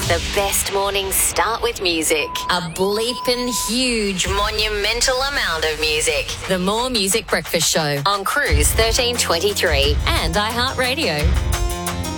The best mornings start with music. A bleeping huge monumental amount of music. The More Music Breakfast Show on Cruise 1323 and iHeartRadio.